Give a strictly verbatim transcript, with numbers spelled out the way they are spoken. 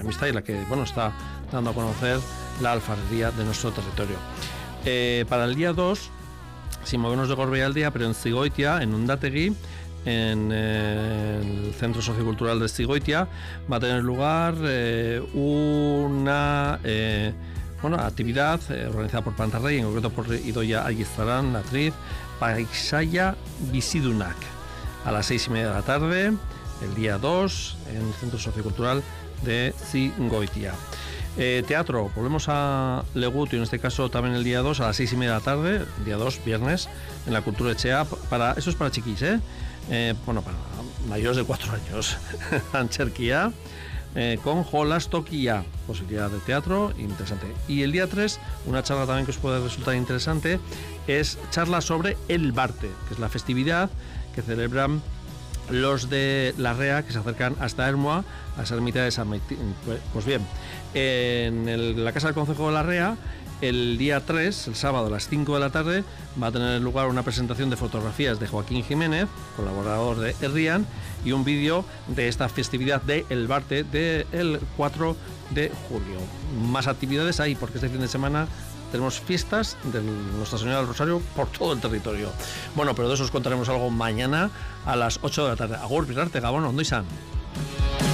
amistad y la que, bueno, está dando a conocer la alfarería de nuestro territorio. Eh, para el día dos, sin movernos de Gorbea-Aldea, pero en Zigoitia, en Undategui, en eh, el Centro Sociocultural de Zigoitia, va a tener lugar eh, una eh, bueno, actividad eh, organizada por Plantarrey, en concreto por Idoia Aguizarán, la actriz, Paisaia Bizidunak, a las seis y media de la tarde, el día dos, en el Centro Sociocultural de Zigoitia. Eh, teatro, volvemos a Legutio, en este caso también el día dos, a las seis y media de la tarde, día dos, viernes, en la Cultura Echea, para, eso es para chiquis, ¿eh? Eh, bueno, para mayores de cuatro años, Ancherquía, eh, con Jolastoquía, posibilidad de teatro interesante. Y el día tres, una charla también que os puede resultar interesante, es charla sobre el Barte, que es la festividad que celebran los de Larrea, que se acercan hasta Hermoa, a esa ermita de San Martín. Pues bien, en el, la Casa del Concejo de Larrea, el día tres, el sábado a las cinco de la tarde, va a tener lugar una presentación de fotografías de Joaquín Jiménez, colaborador de Herrián, y un vídeo de esta festividad de El Barte del cuatro de julio. Más actividades hay, porque este fin de semana tenemos fiestas de Nuestra Señora del Rosario por todo el territorio. Bueno, pero de eso os contaremos algo mañana a las ocho de la tarde. Agur, Pirarte, Gabón, Ondo izan.